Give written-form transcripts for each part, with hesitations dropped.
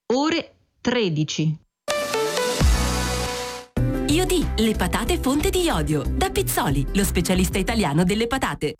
ore 13. Iodì, le patate fonte di iodio. Da Pizzoli, lo specialista italiano delle patate.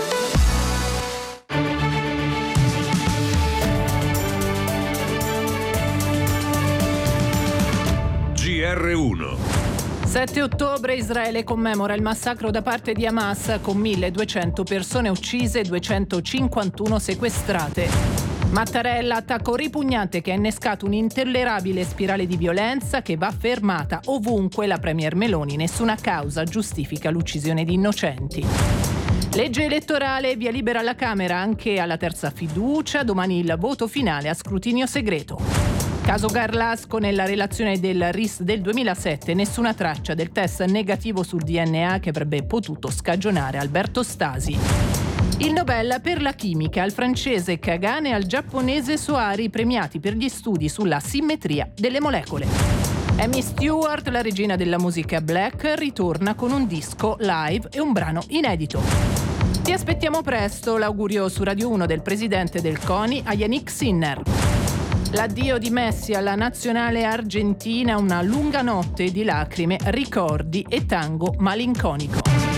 GR1. 7 ottobre Israele commemora il massacro da parte di Hamas con 1.200 persone uccise e 251 sequestrate. Mattarella, attacco ripugnante che ha innescato un'intollerabile spirale di violenza che va fermata ovunque. La premier Meloni, nessuna causa giustifica l'uccisione di innocenti. Legge elettorale, via libera alla Camera anche alla terza fiducia, domani il voto finale a scrutinio segreto. Caso Garlasco, nella relazione del RIS del 2007 nessuna traccia del test negativo sul DNA che avrebbe potuto scagionare Alberto Stasi. Il Nobel per la chimica al francese Kagan e al giapponese Soari, premiati per gli studi sulla simmetria delle molecole. Amy Stewart, la regina della musica black, ritorna con un disco live e un brano inedito. Ti aspettiamo presto, l'augurio su Radio 1 del presidente del CONI a Yannick Sinner. L'addio di Messi alla nazionale argentina, una lunga notte di lacrime, ricordi e tango malinconico.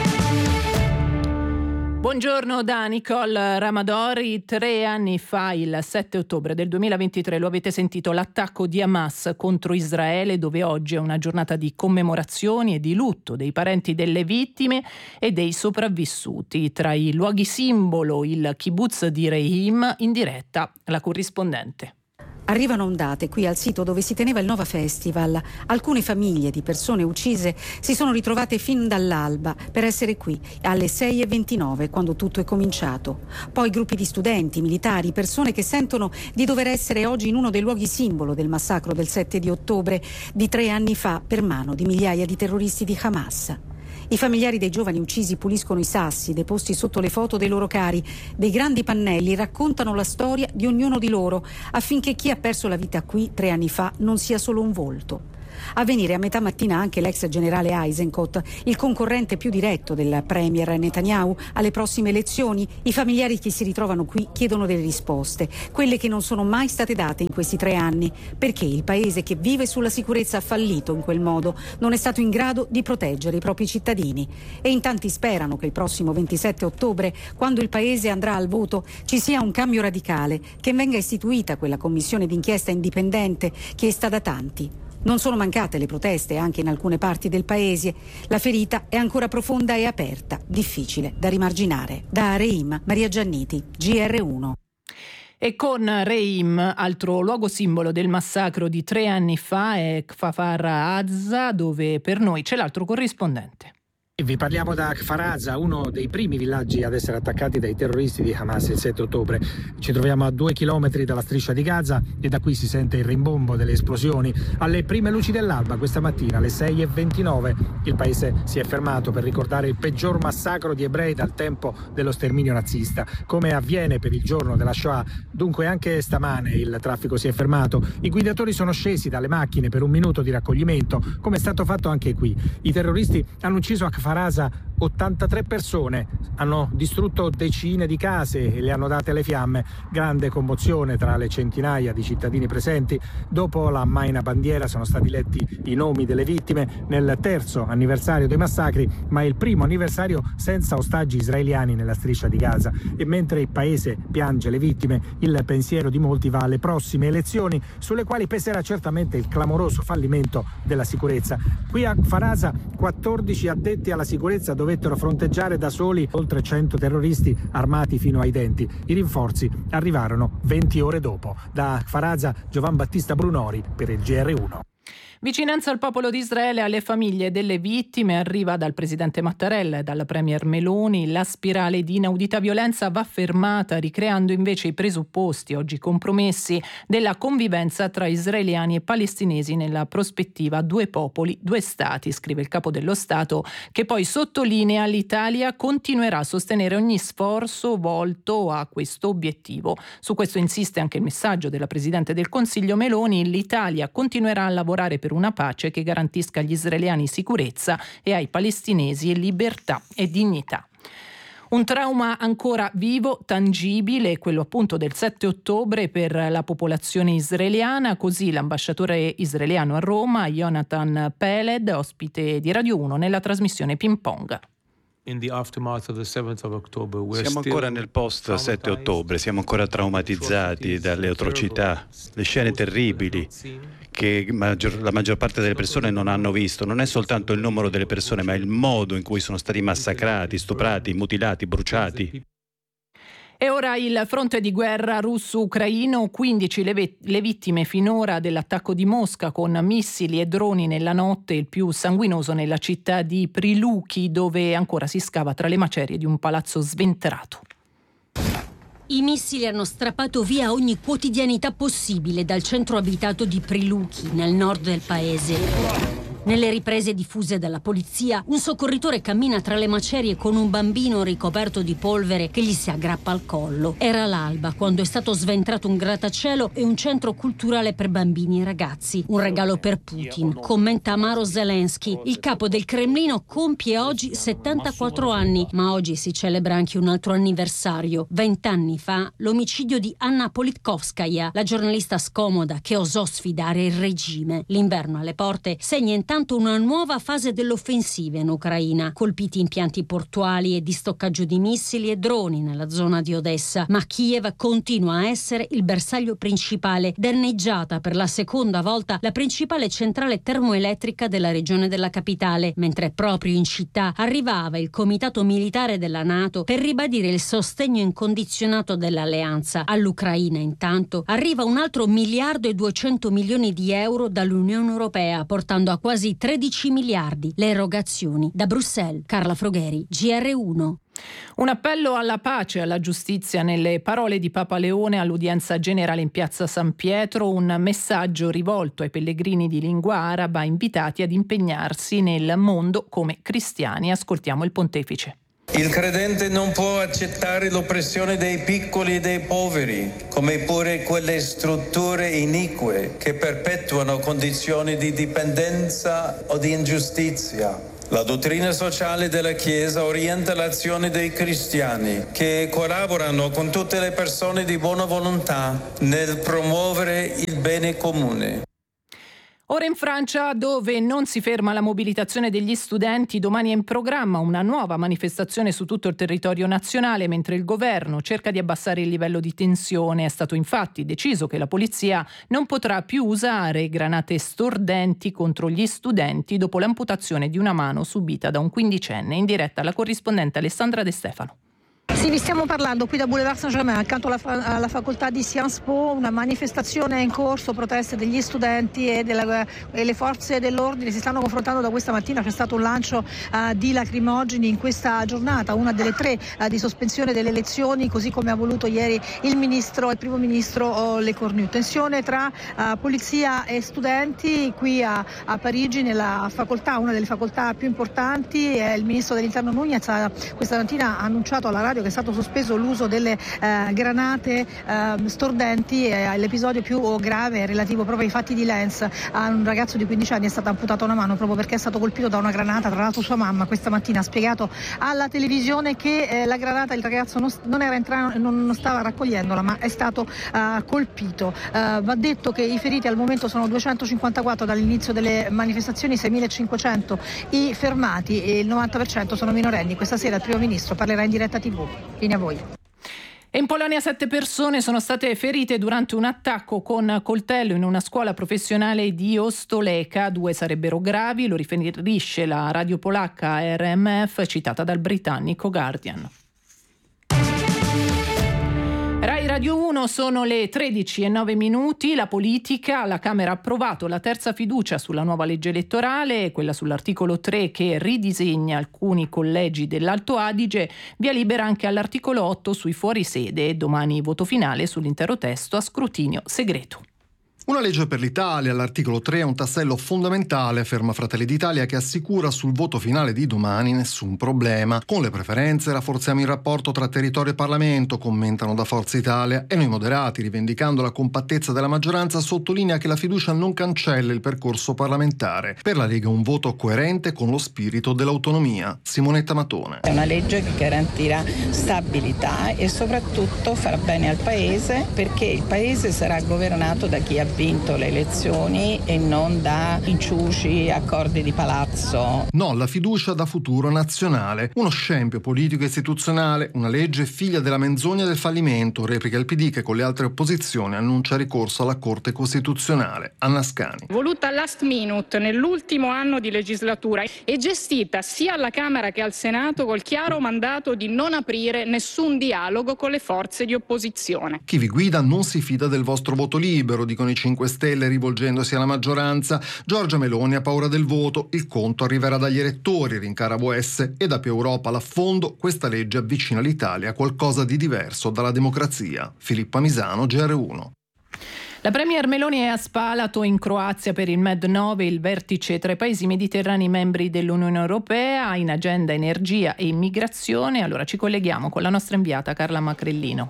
Buongiorno da Nicole Ramadori. 3 anni fa, il 7 ottobre del 2023, lo avete sentito, l'attacco di Hamas contro Israele, dove oggi è una giornata di commemorazioni e di lutto dei parenti delle vittime e dei sopravvissuti. Tra i luoghi simbolo il kibbutz di Reim, in diretta la corrispondente. Arrivano ondate qui al sito dove si teneva il Nova Festival. Alcune famiglie di persone uccise si sono ritrovate fin dall'alba per essere qui alle 6:29 quando tutto è cominciato. Poi gruppi di studenti, militari, persone che sentono di dover essere oggi in uno dei luoghi simbolo del massacro del 7 di ottobre di 3 anni fa per mano di migliaia di terroristi di Hamas. I familiari dei giovani uccisi puliscono i sassi deposti sotto le foto dei loro cari. Dei grandi pannelli raccontano la storia di ognuno di loro affinché chi ha perso la vita qui 3 anni fa non sia solo un volto. A venire a metà mattina anche l'ex generale Eisenkot, il concorrente più diretto del premier Netanyahu alle prossime elezioni. I familiari che si ritrovano qui chiedono delle risposte, quelle che non sono mai state date in questi 3 anni, perché il paese che vive sulla sicurezza ha fallito in quel modo, non è stato in grado di proteggere i propri cittadini. E in tanti sperano che il prossimo 27 ottobre, quando il paese andrà al voto, ci sia un cambio radicale, che venga istituita quella commissione d'inchiesta indipendente chiesta da tanti. Non sono mancate le proteste anche in alcune parti del paese. La ferita è ancora profonda e aperta, difficile da rimarginare. Da Reim, Maria Gianniti, GR1. E con Reim, altro luogo simbolo del massacro di 3 anni fa, è Kfar Aza, dove per noi c'è l'altro corrispondente. Vi parliamo da Kfar Aza, uno dei primi villaggi ad essere attaccati dai terroristi di Hamas il 7 ottobre. Ci troviamo a 2 chilometri dalla striscia di Gaza e da qui si sente il rimbombo delle esplosioni. Alle prime luci dell'alba questa mattina, alle 6:29, il paese si è fermato per ricordare il peggior massacro di ebrei dal tempo dello sterminio nazista, come avviene per il giorno della Shoah. Dunque anche stamane il traffico si è fermato. I guidatori sono scesi dalle macchine per un minuto di raccoglimento, come è stato fatto anche qui. I terroristi hanno ucciso a Kfar Aza 83 persone, hanno distrutto decine di case e le hanno date alle fiamme. Grande commozione tra le centinaia di cittadini presenti. Dopo la Maina Bandiera sono stati letti i nomi delle vittime nel 3° anniversario dei massacri, ma è il primo anniversario senza ostaggi israeliani nella striscia di Gaza. E mentre il paese piange le vittime, il pensiero di molti va alle prossime elezioni, sulle quali peserà certamente il clamoroso fallimento della sicurezza. Qui a Kfar Aza 14 addetti alla sicurezza dovettero fronteggiare da soli oltre 100 terroristi armati fino ai denti. I rinforzi arrivarono 20 ore dopo. Da Kfar Aza, Giovan Battista Brunori per il GR1. Vicinanza al popolo di Israele e alle famiglie delle vittime arriva dal presidente Mattarella e dalla premier Meloni. La spirale di inaudita violenza va fermata, ricreando invece i presupposti, oggi compromessi, della convivenza tra israeliani e palestinesi nella prospettiva 2 popoli, 2 stati, scrive il capo dello Stato, che poi sottolinea: l'Italia continuerà a sostenere ogni sforzo volto a questo obiettivo. Su questo insiste anche il messaggio della presidente del Consiglio Meloni: l'Italia continuerà a lavorare per una pace che garantisca agli israeliani sicurezza e ai palestinesi libertà e dignità. Un trauma ancora vivo, tangibile, quello appunto del 7 ottobre per la popolazione israeliana, così l'ambasciatore israeliano a Roma, Jonathan Peled, ospite di Radio 1 nella trasmissione Ping Pong. Siamo ancora nel post 7 ottobre, siamo ancora traumatizzati dalle atrocità, le scene terribili che la maggior parte delle persone non hanno visto. Non è soltanto il numero delle persone, ma il modo in cui sono stati massacrati, stuprati, mutilati, bruciati. E ora il fronte di guerra russo-ucraino, 15 le vittime finora dell'attacco di Mosca con missili e droni nella notte, il più sanguinoso nella città di Priluki, dove ancora si scava tra le macerie di un palazzo sventurato. I missili hanno strappato via ogni quotidianità possibile dal centro abitato di Priluki, nel nord del paese. Nelle riprese diffuse dalla polizia, un soccorritore cammina tra le macerie con un bambino ricoperto di polvere che gli si aggrappa al collo. Era l'alba quando è stato sventrato un grattacielo e un centro culturale per bambini e ragazzi. Un regalo per Putin, commenta Maro Zelensky. Il capo del Cremlino compie oggi 74 anni, ma oggi si celebra anche un altro anniversario. 20 anni fa, l'omicidio di Anna Politkovskaya, la giornalista scomoda che osò sfidare il regime. L'inverno alle porte segna intanto una nuova fase dell'offensiva in Ucraina. Colpiti impianti portuali e di stoccaggio di missili e droni nella zona di Odessa, ma Kiev continua a essere il bersaglio principale. Danneggiata per la seconda volta la principale centrale termoelettrica della regione della capitale, mentre proprio in città arrivava il comitato militare della NATO per ribadire il sostegno incondizionato dell'alleanza. All'Ucraina intanto arriva un altro 1,2 miliardi di euro dall'Unione Europea, portando a quasi 13 miliardi le erogazioni. Da Bruxelles, Carla Frogheri, GR1. Un appello alla pace e alla giustizia nelle parole di Papa Leone all'udienza generale in piazza San Pietro, un messaggio rivolto ai pellegrini di lingua araba invitati ad impegnarsi nel mondo come cristiani. Ascoltiamo il pontefice. Il credente non può accettare l'oppressione dei piccoli e dei poveri, come pure quelle strutture inique che perpetuano condizioni di dipendenza o di ingiustizia. La dottrina sociale della Chiesa orienta l'azione dei cristiani che collaborano con tutte le persone di buona volontà nel promuovere il bene comune. Ora in Francia, dove non si ferma la mobilitazione degli studenti, domani è in programma una nuova manifestazione su tutto il territorio nazionale, mentre il governo cerca di abbassare il livello di tensione. È stato infatti deciso che la polizia non potrà più usare granate stordenti contro gli studenti dopo l'amputazione di una mano subita da un quindicenne. In diretta la corrispondente Alessandra De Stefano. Sì, vi stiamo parlando qui da Boulevard Saint-Germain, accanto alla facoltà di Sciences Po, una manifestazione in corso, proteste degli studenti e le forze dell'ordine si stanno confrontando da questa mattina. C'è stato un lancio di lacrimogeni in questa giornata, una delle 3 di sospensione delle lezioni, così come ha voluto ieri il primo ministro Lecornu. Tensione tra polizia e studenti qui a Parigi, nella facoltà, una delle facoltà più importanti. Il ministro dell'Interno Nunez questa mattina ha annunciato alla radio che è stato sospeso l'uso delle granate stordenti. L'episodio più grave relativo proprio ai fatti di Lens, a un ragazzo di 15 anni è stata amputata una mano proprio perché è stato colpito da una granata. Tra l'altro sua mamma questa mattina ha spiegato alla televisione che la granata il ragazzo non stava raccogliendola, ma è stato colpito. Va detto che i feriti al momento sono 254 dall'inizio delle manifestazioni, 6.500 i fermati e il 90% sono minorenni. Questa sera il primo ministro parlerà in diretta TV. Linea a voi. E in Polonia 7 persone sono state ferite durante un attacco con coltello in una scuola professionale di Ostoleka. 2 sarebbero gravi, lo riferisce la radio polacca RMF, citata dal britannico Guardian. Rai Radio 1, sono le 13:09. La politica, la Camera ha approvato la terza fiducia sulla nuova legge elettorale, quella sull'articolo 3 che ridisegna alcuni collegi dell'Alto Adige, via libera anche all'articolo 8 sui fuorisede e domani voto finale sull'intero testo a scrutinio segreto. Una legge per l'Italia, all'articolo 3, è un tassello fondamentale, afferma Fratelli d'Italia, che assicura sul voto finale di domani nessun problema. Con le preferenze rafforziamo il rapporto tra territorio e Parlamento, commentano da Forza Italia, e noi moderati, rivendicando la compattezza della maggioranza, sottolinea che la fiducia non cancella il percorso parlamentare. Per la Lega un voto coerente con lo spirito dell'autonomia. Simonetta Matone. È una legge che garantirà stabilità e soprattutto farà bene al Paese, perché il Paese sarà governato da chi ha vinto le elezioni e non da inciuci, accordi di palazzo. No alla fiducia da futuro nazionale. Uno scempio politico e istituzionale, una legge figlia della menzogna del fallimento, replica il PD che con le altre opposizioni annuncia ricorso alla Corte Costituzionale. Anna Scani. Voluta last minute nell'ultimo anno di legislatura e gestita sia alla Camera che al Senato col chiaro mandato di non aprire nessun dialogo con le forze di opposizione. Chi vi guida non si fida del vostro voto libero, dicono i 5 Stelle rivolgendosi alla maggioranza. Giorgia Meloni ha paura del voto, il conto arriverà dagli elettori, rincara Boesse, e da più Europa l'affondo questa legge avvicina l'Italia a qualcosa di diverso dalla democrazia. Filippa Misano, GR1. La premier Meloni è a Spalato in Croazia per il Med9, il vertice tra i paesi mediterranei membri dell'Unione Europea, in agenda energia e immigrazione. Allora ci colleghiamo con la nostra inviata Carla Macrellino.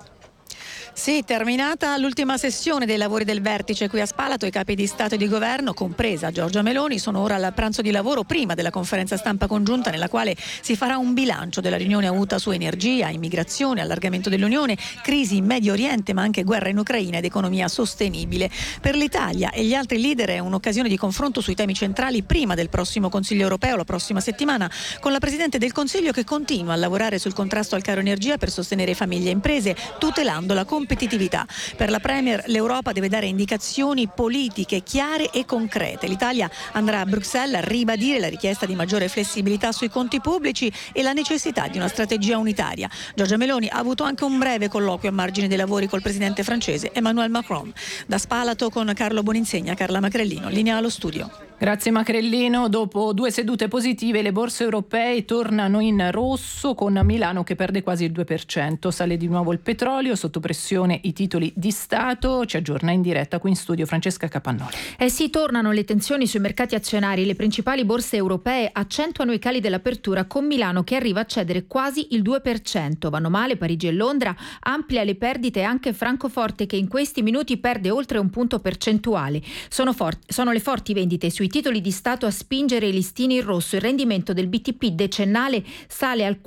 Sì, terminata l'ultima sessione dei lavori del vertice qui a Spalato, i capi di Stato e di Governo, compresa Giorgia Meloni, sono ora al pranzo di lavoro prima della conferenza stampa congiunta nella quale si farà un bilancio della riunione avuta su energia, immigrazione, allargamento dell'Unione, crisi in Medio Oriente ma anche guerra in Ucraina ed economia sostenibile. Per l'Italia e gli altri leader è un'occasione di confronto sui temi centrali prima del prossimo Consiglio europeo la prossima settimana, con la Presidente del Consiglio che continua a lavorare sul contrasto al caro energia per sostenere famiglie e imprese, tutelando la competitività. Per la Premier l'Europa deve dare indicazioni politiche chiare e concrete. L'Italia andrà a Bruxelles a ribadire la richiesta di maggiore flessibilità sui conti pubblici e la necessità di una strategia unitaria. Giorgia Meloni ha avuto anche un breve colloquio a margine dei lavori col presidente francese Emmanuel Macron. Da Spalato con Carlo Boninsegna, Carla Macrellino, linea allo studio. Grazie Macrellino. Dopo 2 sedute positive le borse europee tornano in rosso, con Milano che perde quasi il 2%. Sale di nuovo il petrolio, sotto pressione i titoli di Stato. Ci aggiorna in diretta qui in studio Francesca Capannoli. Sì, tornano le tensioni sui mercati azionari. Le principali borse europee accentuano i cali dell'apertura, con Milano che arriva a cedere quasi il 2%. Vanno male Parigi e Londra, amplia le perdite anche Francoforte che in questi minuti perde oltre un punto percentuale. Sono le forti vendite sui titoli di Stato a spingere i listini in rosso. Il rendimento del BTP decennale sale al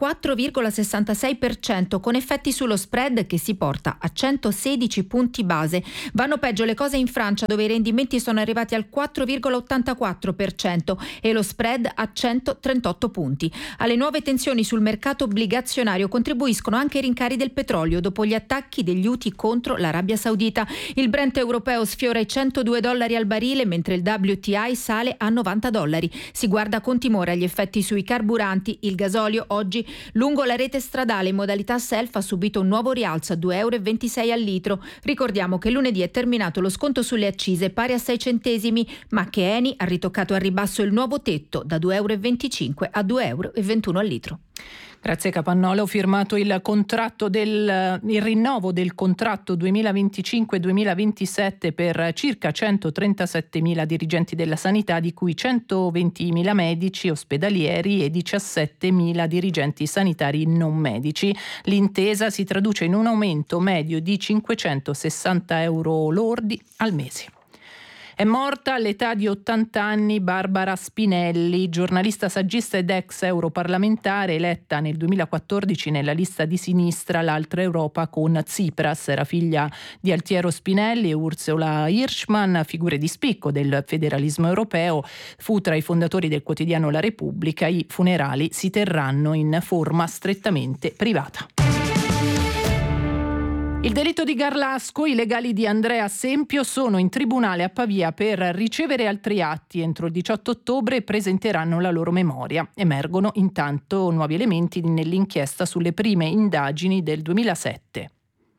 4,66% con effetti sullo spread che si porta a 116 punti base. Vanno peggio le cose in Francia, dove i rendimenti sono arrivati al 4,84% e lo spread a 138 punti. Alle nuove tensioni sul mercato obbligazionario contribuiscono anche i rincari del petrolio dopo gli attacchi degli Houthi contro l'Arabia Saudita. Il Brent europeo sfiora i $102 al barile, mentre il WTI sale a $90. Si guarda con timore agli effetti sui carburanti. Il gasolio oggi lungo la rete stradale in modalità self ha subito un nuovo rialzo a €2,26 al litro. Ricordiamo che lunedì è terminato lo sconto sulle accise pari a 6 centesimi, ma che Eni ha ritoccato al ribasso il nuovo tetto da €2,25 a €2,21 al litro. Grazie Capannolo. Ho firmato il rinnovo del contratto 2025-2027 per circa 137.000 dirigenti della sanità, di cui 120.000 medici ospedalieri e 17.000 dirigenti sanitari non medici. L'intesa si traduce in un aumento medio di €560 lordi al mese. È morta all'età di 80 anni Barbara Spinelli, giornalista, saggista ed ex europarlamentare, eletta nel 2014 nella lista di sinistra L'Altra Europa con Tsipras. Era figlia di Altiero Spinelli e Ursula Hirschman, figure di spicco del federalismo europeo. Fu tra i fondatori del quotidiano La Repubblica. I funerali si terranno in forma strettamente privata. Il delitto di Garlasco, i legali di Andrea Sempio sono in tribunale a Pavia per ricevere altri atti. Entro il 18 ottobre presenteranno la loro memoria. Emergono intanto nuovi elementi nell'inchiesta sulle prime indagini del 2007.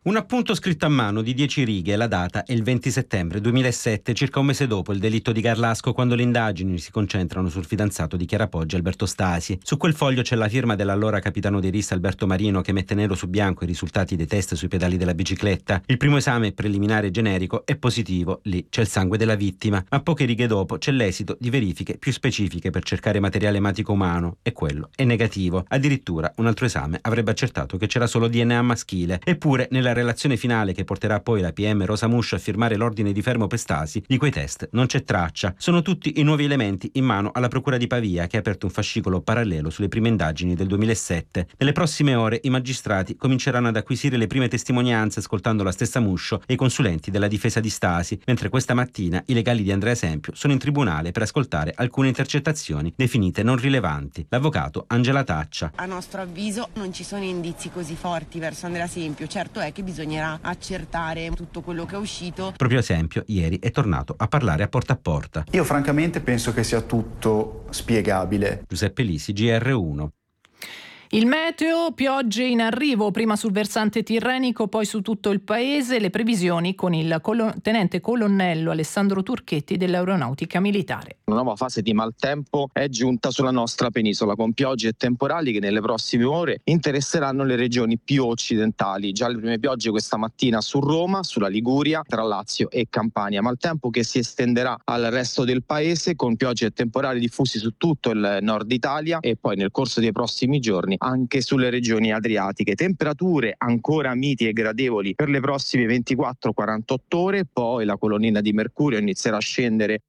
Un appunto scritto a mano di 10 righe, la data è il 20 settembre 2007, circa un mese dopo il delitto di Garlasco, quando le indagini si concentrano sul fidanzato di Chiara Poggi, Alberto Stasi. Su quel foglio c'è la firma dell'allora capitano dei RIS Alberto Marino, che mette nero su bianco i risultati dei test sui pedali della bicicletta. Il primo esame preliminare generico è positivo, lì c'è il sangue della vittima, ma poche righe dopo c'è l'esito di verifiche più specifiche per cercare materiale ematico umano, e quello è negativo. Addirittura un altro esame avrebbe accertato che c'era solo DNA maschile. Eppure nella relazione finale che porterà poi la PM Rosa Muscio a firmare l'ordine di fermo per Stasi, di quei test non c'è traccia. Sono tutti i nuovi elementi in mano alla procura di Pavia, che ha aperto un fascicolo parallelo sulle prime indagini del 2007. Nelle prossime ore i magistrati cominceranno ad acquisire le prime testimonianze ascoltando la stessa Muscio e i consulenti della difesa di Stasi, mentre questa mattina i legali di Andrea Sempio sono in tribunale per ascoltare alcune intercettazioni definite non rilevanti. L'avvocato Angela Taccia: a nostro avviso non ci sono indizi così forti verso Andrea Sempio. Certo è che bisognerà accertare tutto quello che è uscito. Proprio Sempio ieri è tornato a parlare a porta. Io francamente penso che sia tutto spiegabile. Giuseppe Lisi, GR1. Il meteo, piogge in arrivo, prima sul versante tirrenico, poi su tutto il paese. Le previsioni con il tenente colonnello Alessandro Turchetti dell'Aeronautica Militare. Una nuova fase di maltempo è giunta sulla nostra penisola, con piogge e temporali che nelle prossime ore interesseranno le regioni più occidentali. Già le prime piogge questa mattina su Roma, sulla Liguria, tra Lazio e Campania. Maltempo che si estenderà al resto del paese, con piogge e temporali diffusi su tutto il nord Italia e poi nel corso dei prossimi giorni anche sulle regioni adriatiche. Temperature ancora miti e gradevoli per le prossime 24-48 ore, poi la colonnina di mercurio inizierà a scendere.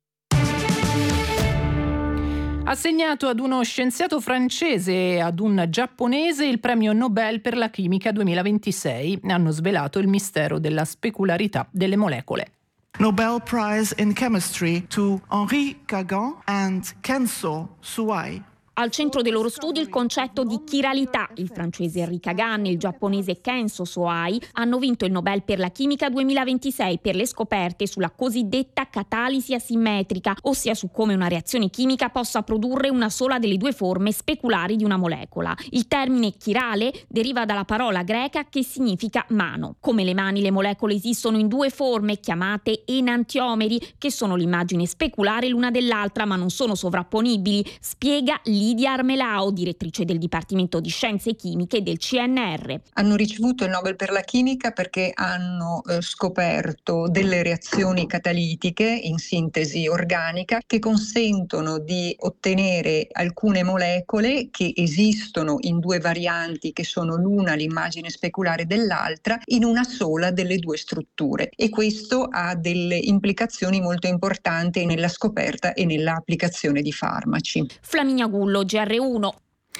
Assegnato ad uno scienziato francese e ad un giapponese il premio Nobel per la chimica 2026. Hanno svelato il mistero della specularità delle molecole. Nobel Prize in Chemistry to Henri Kagan and Kenzo Suai. Al centro dei loro studi il concetto di chiralità. Il francese Henri Kagan e il giapponese Kenzo Soai hanno vinto il Nobel per la chimica 2026 per le scoperte sulla cosiddetta catalisi asimmetrica, ossia su come una reazione chimica possa produrre una sola delle due forme speculari di una molecola. Il termine chirale deriva dalla parola greca che significa mano. Come le mani, le molecole esistono in due forme chiamate enantiomeri, che sono l'immagine speculare l'una dell'altra ma non sono sovrapponibili, spiega Lidia Armelao, direttrice del Dipartimento di Scienze Chimiche del CNR. Hanno ricevuto il Nobel per la chimica perché hanno scoperto delle reazioni catalitiche in sintesi organica che consentono di ottenere alcune molecole che esistono in due varianti, che sono l'una l'immagine speculare dell'altra, in una sola delle due strutture, e questo ha delle implicazioni molto importanti nella scoperta e nell'applicazione di farmaci. Flaminia Gullo, GR1.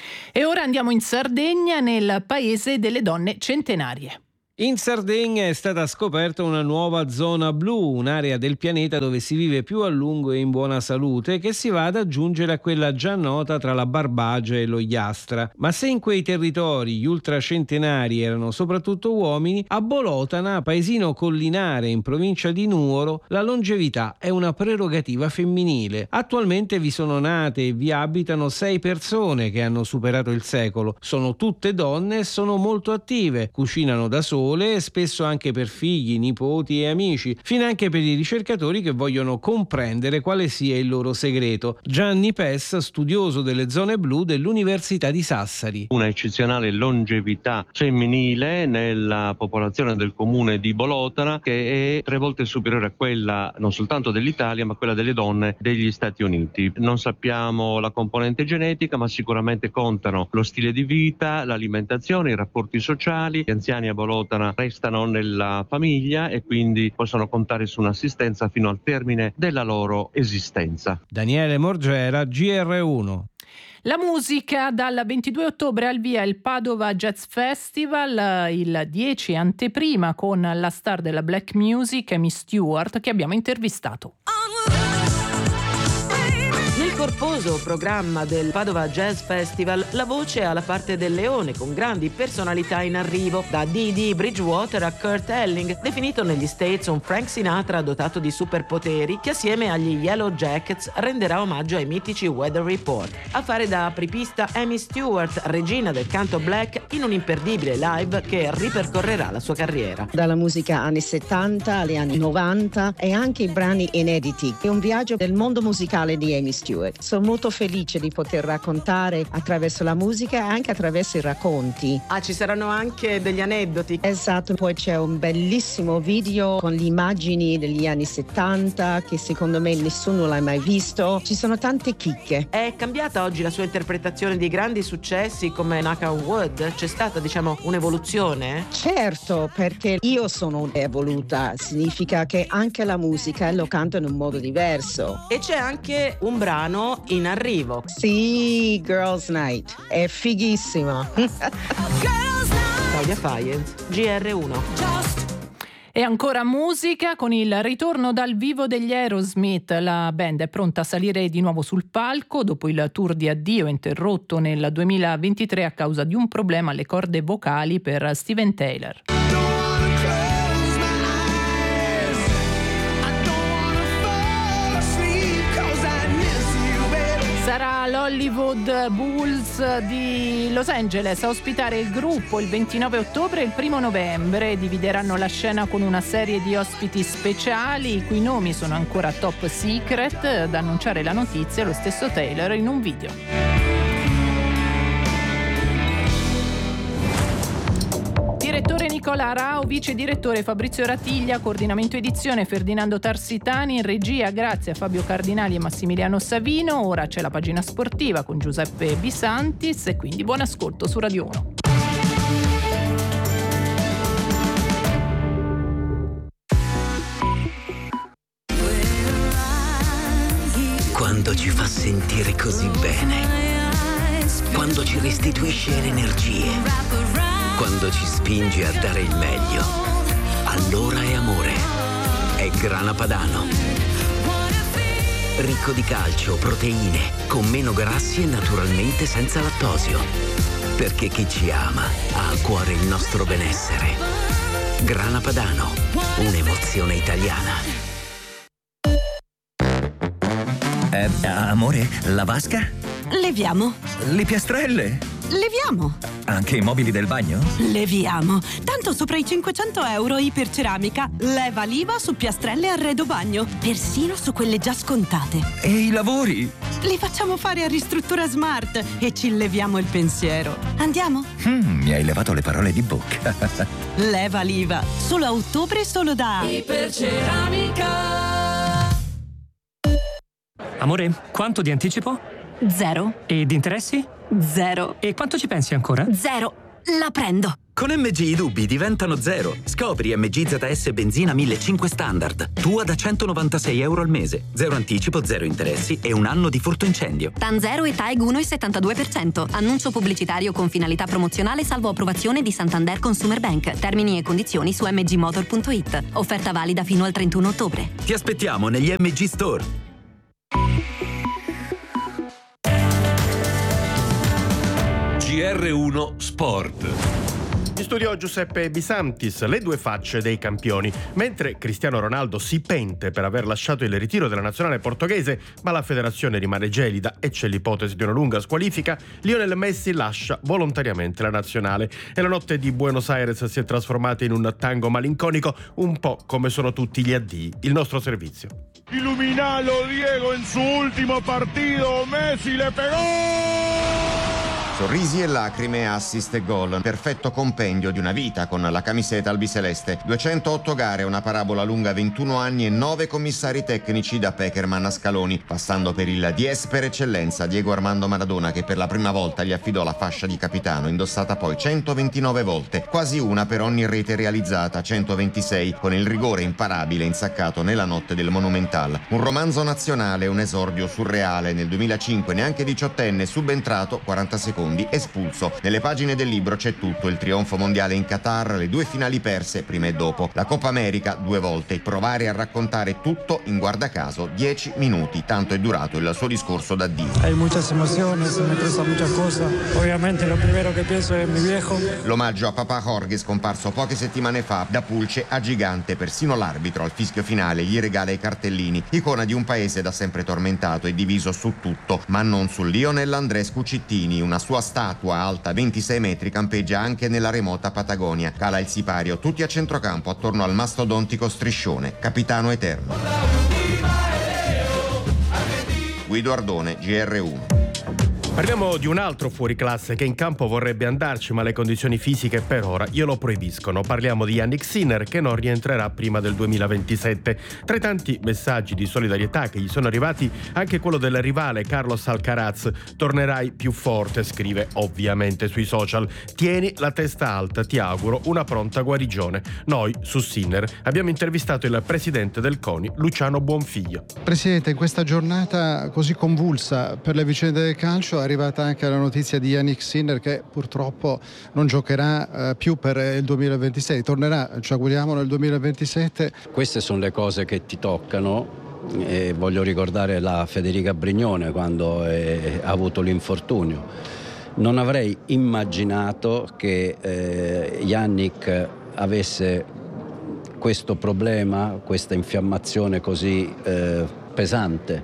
E ora andiamo in Sardegna, nel paese delle donne centenarie. In Sardegna è stata scoperta una nuova zona blu, un'area del pianeta dove si vive più a lungo e in buona salute, che si va ad aggiungere a quella già nota tra la Barbagia e lo Iastra. Ma se in quei territori gli ultracentenari erano soprattutto uomini, a Bolotana, paesino collinare in provincia di Nuoro, la longevità è una prerogativa femminile. Attualmente vi sono nate e vi abitano 6 persone che hanno superato il secolo. Sono tutte donne e sono molto attive, cucinano da sole, e spesso anche per figli, nipoti e amici, finanche per i ricercatori che vogliono comprendere quale sia il loro segreto. Gianni Pes, studioso delle zone blu dell'Università di Sassari. Una eccezionale longevità femminile nella popolazione del comune di Bolotana, che è 3 volte superiore a quella non soltanto dell'Italia ma quella delle donne degli Stati Uniti. Non sappiamo la componente genetica, ma sicuramente contano lo stile di vita, l'alimentazione, i rapporti sociali. Gli anziani a Bolotana restano nella famiglia e quindi possono contare su un'assistenza fino al termine della loro esistenza. Daniele Morgera, GR1. La musica: dal 22 ottobre al via il Padova Jazz Festival, il 10 anteprima con la star della black music Amy Stewart, che abbiamo intervistato. Nel corposo programma del Padova Jazz Festival, la voce alla parte del leone, con grandi personalità in arrivo, da Dee Bridgewater a Kurt Elling, definito negli States un Frank Sinatra dotato di superpoteri, che assieme agli Yellow Jackets renderà omaggio ai mitici Weather Report. A fare da apripista Amy Stewart, regina del canto black, in un imperdibile live che ripercorrerà la sua carriera. Dalla musica anni 70 agli anni 90 e anche i brani inediti. È un viaggio del mondo musicale di Amy Stewart. Sono molto felice di poter raccontare attraverso la musica e anche attraverso i racconti. Ci saranno anche degli aneddoti. Esatto, poi c'è un bellissimo video con le immagini degli anni 70 che secondo me nessuno l'ha mai visto. Ci sono tante chicche. È cambiata oggi la sua interpretazione di grandi successi come Knock on Wood? C'è stata, un'evoluzione? Certo, perché io sono evoluta. Significa che anche la musica lo canto in un modo diverso. E c'è anche un brano in arrivo. Sì, Girls Night. È fighissima. Claudia Fayenz, GR1. E ancora musica con il ritorno dal vivo degli Aerosmith. La band è pronta a salire di nuovo sul palco dopo il tour di addio interrotto nel 2023 a causa di un problema alle corde vocali per Steven Tyler. Sarà l'Hollywood Bulls di Los Angeles a ospitare il gruppo il 29 ottobre e il 1 novembre. Divideranno la scena con una serie di ospiti speciali, i cui nomi sono ancora top secret. Ad annunciare la notizia lo stesso Taylor in un video. Direttore Nicola Rao, vice direttore Fabrizio Ratiglia, coordinamento edizione Ferdinando Tarsitani, in regia grazie a Fabio Cardinali e Massimiliano Savino. Ora c'è la pagina sportiva con Giuseppe Bisantis e quindi buon ascolto su Radio 1. Quando ci fa sentire così bene, quando ci restituisce le energie, quando ci spinge a dare il meglio, allora è amore. È Grana Padano. Ricco di calcio, proteine, con meno grassi e naturalmente senza lattosio. Perché chi ci ama ha a cuore il nostro benessere. Grana Padano, un'emozione italiana. Amore, la vasca? Leviamo. Le piastrelle? Leviamo. Anche i mobili del bagno? Leviamo. Tanto sopra i 500 euro Iperceramica leva l'IVA su piastrelle e arredo bagno, persino su quelle già scontate. E i lavori? Li facciamo fare a Ristruttura Smart e ci leviamo il pensiero. Andiamo? Mi hai levato le parole di bocca. Leva l'IVA. Solo a ottobre, solo da Iperceramica. Amore, quanto di anticipo? 0. E di interessi? 0. E quanto ci pensi ancora? 0. La prendo. Con MG i dubbi diventano 0. Scopri MG ZS Benzina 1500 Standard. Tua da 196 euro al mese. 0 anticipo, 0 interessi e un anno di furto incendio. TAN 0 e TAEG 1,72%. Annuncio pubblicitario con finalità promozionale salvo approvazione di Santander Consumer Bank. Termini e condizioni su mgmotor.it. Offerta valida fino al 31 ottobre. Ti aspettiamo negli MG Store. GR1 Sport. In studio Giuseppe Bisantis, le due facce dei campioni. Mentre Cristiano Ronaldo si pente per aver lasciato il ritiro della nazionale portoghese, ma la federazione rimane gelida e c'è l'ipotesi di una lunga squalifica, Lionel Messi lascia volontariamente la nazionale. E la notte di Buenos Aires si è trasformata in un tango malinconico, un po' come sono tutti gli addii. Il nostro servizio. Iluminalo Diego en su último partido, Messi le pegó! Sorrisi e lacrime, assist e gol. Perfetto compendio di una vita con la camiseta albiceleste. 208 gare, una parabola lunga 21 anni e 9 commissari tecnici da Pekerman a Scaloni, passando per il 10 per eccellenza Diego Armando Maradona, che per la prima volta gli affidò la fascia di capitano, indossata poi 129 volte, quasi una per ogni rete realizzata, 126, con il rigore imparabile insaccato nella notte del Monumental. Un romanzo nazionale, un esordio surreale. Nel 2005, neanche diciottenne, subentrato 40 secondi secondi, espulso. Nelle pagine del libro c'è tutto: il trionfo mondiale in Qatar, le 2 finali perse prima e dopo, la Coppa America 2 volte, provare a raccontare tutto in guardacaso 10 minuti, tanto è durato il suo discorso da Dio. Hay muchas emociones, me pesa muchas cosas. Ovviamente lo primero que pienso es mi viejo. L'omaggio a papà Jorge, scomparso poche settimane fa, da pulce a gigante. Persino l'arbitro al fischio finale gli regala i cartellini, icona di un paese da sempre tormentato e diviso su tutto, ma non su Lionel Andrescu Cittini. Una sua statua alta 26 metri campeggia anche nella remota Patagonia. Cala il sipario, tutti a centrocampo attorno al mastodontico striscione, capitano eterno. Guido Ardone, GR1. Parliamo di un altro fuoriclasse che in campo vorrebbe andarci, ma le condizioni fisiche per ora glielo proibiscono. Parliamo di Jannik Sinner, che non rientrerà prima del 2027. Tra i tanti messaggi di solidarietà che gli sono arrivati, anche quello del rivale Carlos Alcaraz. Tornerai più forte, scrive ovviamente sui social. Tieni la testa alta, ti auguro una pronta guarigione. Noi su Sinner abbiamo intervistato il presidente del CONI, Luciano Buonfiglio. Presidente, in questa giornata così convulsa per le vicende del calcio è arrivata anche la notizia di Jannik Sinner, che purtroppo non giocherà più per il 2026, tornerà, ci auguriamo, nel 2027. Queste sono le cose che ti toccano, e voglio ricordare la Federica Brignone quando ha avuto l'infortunio. Non avrei immaginato che Jannik avesse questo problema, questa infiammazione così pesante.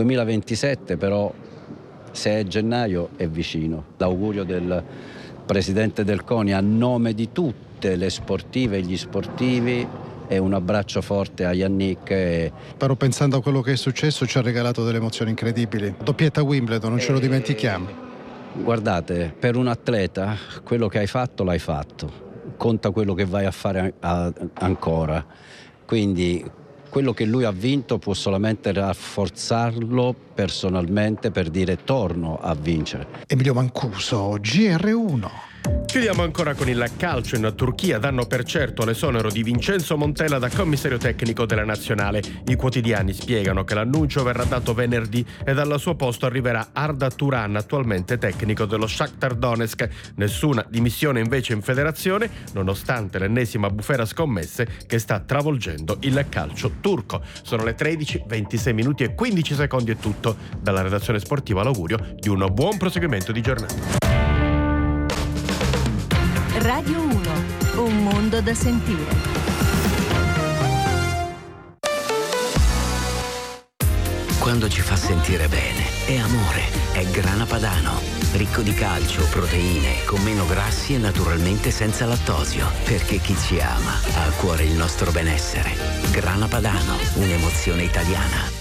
2027 però, se è gennaio, è vicino. L'augurio del presidente del CONI a nome di tutte le sportive e gli sportivi è un abbraccio forte a Jannik. Però pensando a quello che è successo ci ha regalato delle emozioni incredibili. Doppietta Wimbledon, non ce lo dimentichiamo. Guardate, per un atleta quello che hai fatto l'hai fatto. Conta quello che vai a fare ancora. Quindi quello che lui ha vinto può solamente rafforzarlo personalmente per dire torno a vincere. Emilio Mancuso, GR1. Chiudiamo ancora con il calcio. In Turchia danno per certo l'esonero di Vincenzo Montella da commissario tecnico della nazionale. I quotidiani spiegano che l'annuncio verrà dato venerdì e dal suo posto arriverà Arda Turan, attualmente tecnico dello Shakhtar Donetsk. Nessuna dimissione invece in federazione, nonostante l'ennesima bufera scommesse che sta travolgendo il calcio turco. Sono le 13, 26 minuti e 15 secondi, è tutto. Dalla redazione sportiva l'augurio di un buon proseguimento di giornata. Radio 1, un mondo da sentire. Quando ci fa sentire bene, è amore, è Grana Padano. Ricco di calcio, proteine, con meno grassi e naturalmente senza lattosio. Perché chi ci ama ha a cuore il nostro benessere. Grana Padano, un'emozione italiana.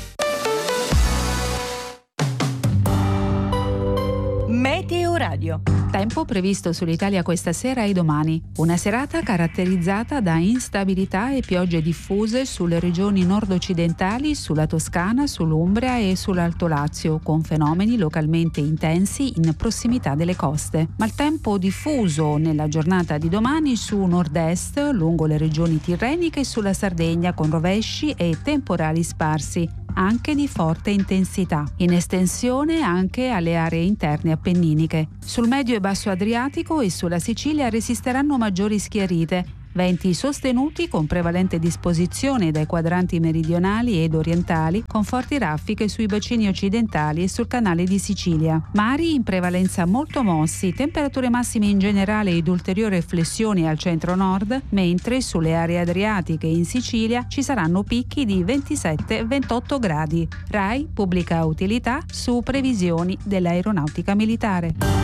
Meteo Radio. Tempo previsto sull'Italia questa sera e domani. Una serata caratterizzata da instabilità e piogge diffuse sulle regioni nord-occidentali, sulla Toscana, sull'Umbria e sull'Alto Lazio, con fenomeni localmente intensi in prossimità delle coste. Maltempo diffuso nella giornata di domani su nord-est, lungo le regioni tirreniche e sulla Sardegna, con rovesci e temporali sparsi, anche di forte intensità, in estensione anche alle aree interne appenniniche. Sul medio e basso Adriatico e sulla Sicilia resisteranno maggiori schiarite, venti sostenuti con prevalente disposizione dai quadranti meridionali ed orientali, con forti raffiche sui bacini occidentali e sul canale di Sicilia. Mari in prevalenza molto mossi, temperature massime in generale ed ulteriore flessione al centro-nord, mentre sulle aree adriatiche e in Sicilia ci saranno picchi di 27-28 gradi. RAI pubblica utilità su previsioni dell'aeronautica militare.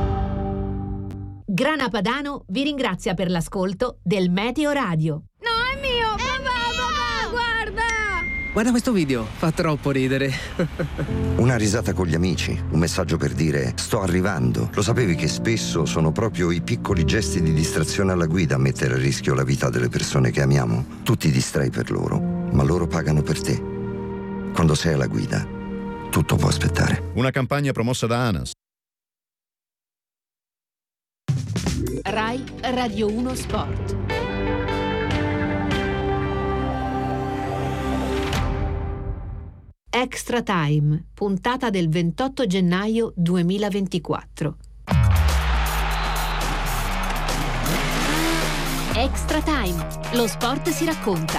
Grana Padano vi ringrazia per l'ascolto del Meteo Radio. No, è mio! Papà, guarda! Guarda questo video, fa troppo ridere. Una risata con gli amici, un messaggio per dire sto arrivando. Lo sapevi che spesso sono proprio i piccoli gesti di distrazione alla guida a mettere a rischio la vita delle persone che amiamo? Tu ti distrai per loro, ma loro pagano per te. Quando sei alla guida, tutto può aspettare. Una campagna promossa da ANAS. RAI Radio 1 Sport. Extra Time, puntata del 28 gennaio 2024. Extra Time. Lo sport si racconta.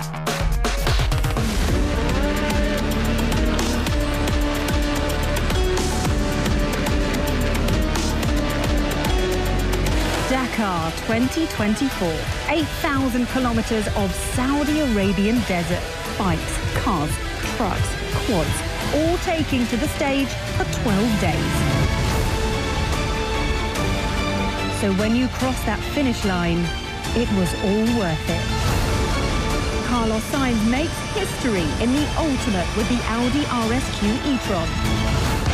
Dakar 2024. 8,000 kilometers of Saudi Arabian desert. Bikes, cars, trucks, quads, all taking to the stage for 12 days. So when you cross that finish line, it was all worth it. Carlos Sainz makes history in the ultimate with the Audi RSQ e-tron.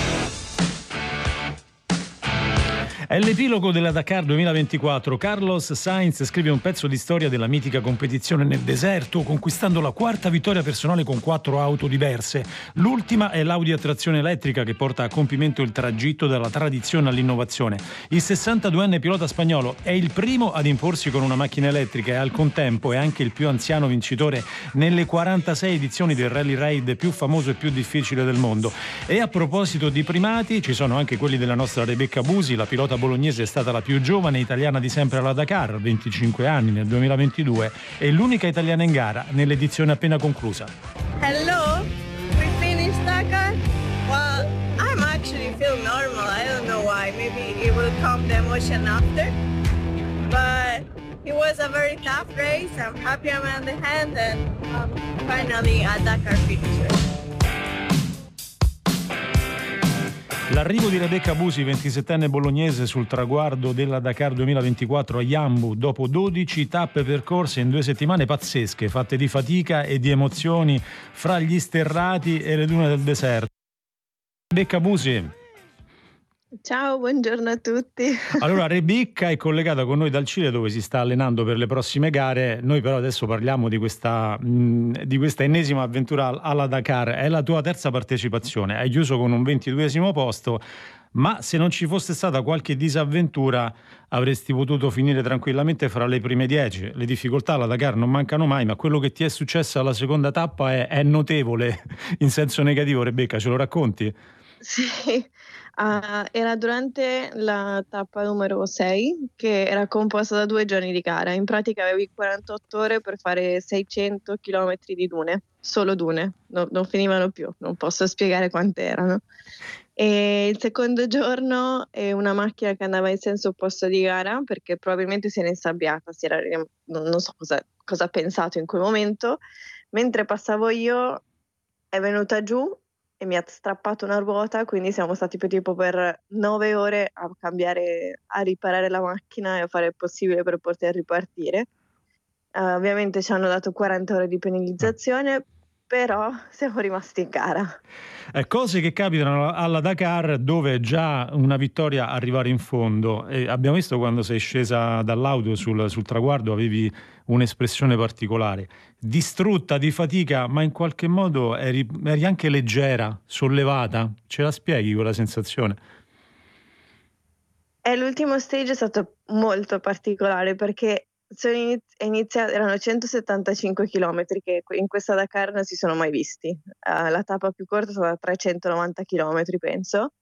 È l'epilogo della Dakar 2024. Carlos Sainz scrive un pezzo di storia della mitica competizione nel deserto, conquistando la quarta vittoria personale con 4 auto diverse. L'ultima è l'Audi a trazione elettrica che porta a compimento il tragitto dalla tradizione all'innovazione. Il 62enne pilota spagnolo è il primo ad imporsi con una macchina elettrica e al contempo è anche il più anziano vincitore nelle 46 edizioni del Rally Raid più famoso e più difficile del mondo. E a proposito di primati, ci sono anche quelli della nostra Rebecca Busi, la pilota bolognese è stata la più giovane italiana di sempre alla Dakar, 25 anni nel 2022, e l'unica italiana in gara nell'edizione appena conclusa. Hello, we finished Dakar. Well, I'm actually feel normal. I don't know why. Maybe it will come the emotion after. But it was a very tough race. I'm happy I'm on the hand and finally a Dakar finish. L'arrivo di Rebecca Busi, 27enne bolognese, sul traguardo della Dakar 2024 a Jammu dopo 12 tappe percorse in 2 settimane pazzesche, fatte di fatica e di emozioni fra gli sterrati e le dune del deserto. Rebecca Busi. Ciao, buongiorno a tutti. Allora, Rebecca è collegata con noi dal Cile dove si sta allenando per le prossime gare. Noi però adesso parliamo di questa ennesima avventura alla Dakar. È la tua terza partecipazione, hai chiuso con un 22esimo posto, ma se non ci fosse stata qualche disavventura avresti potuto finire tranquillamente fra le prime 10. Le difficoltà alla Dakar non mancano mai, ma quello che ti è successo alla seconda tappa è notevole in senso negativo. Rebecca, ce lo racconti? Sì. Era durante la tappa numero 6 che era composta da 2 giorni di gara. In pratica avevi 48 ore per fare 600 km di dune, solo dune, non finivano più, non posso spiegare quante erano. E il secondo giorno è una macchina che andava in senso opposto di gara perché probabilmente si era insabbiata, non so cosa ha pensato in quel momento. Mentre passavo io è venuta giù e mi ha strappato una ruota, quindi siamo stati tipo per 9 ore a cambiare, a riparare la macchina e a fare il possibile per poter ripartire. Ovviamente ci hanno dato 40 ore di penalizzazione, però siamo rimasti in gara. Cose che capitano alla Dakar dove è già una vittoria arrivare in fondo. E abbiamo visto quando sei scesa dall'auto sul traguardo avevi un'espressione particolare, distrutta di fatica, ma in qualche modo eri anche leggera, sollevata. Ce la spieghi quella sensazione? L'ultimo stage è stato molto particolare perché erano 175 km che in questa Dakar non si sono mai visti. La tappa più corta è stata 390 km, penso.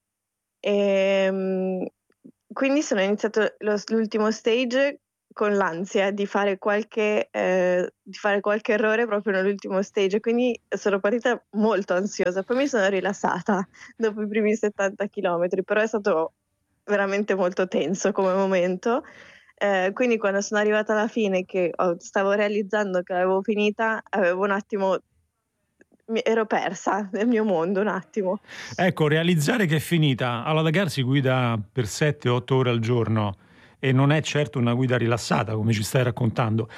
Quindi sono iniziato l'ultimo stage con l'ansia di fare qualche errore proprio nell'ultimo stage, quindi sono partita molto ansiosa. Poi mi sono rilassata dopo i primi 70 km, però è stato veramente molto tenso come momento. Quindi quando sono arrivata alla fine che stavo realizzando che l'avevo finita, avevo un attimo, ero persa nel mio mondo un attimo. Ecco, realizzare che è finita. Alla Dakar si guida per 7-8 ore al giorno e non è certo una guida rilassata come ci stai raccontando.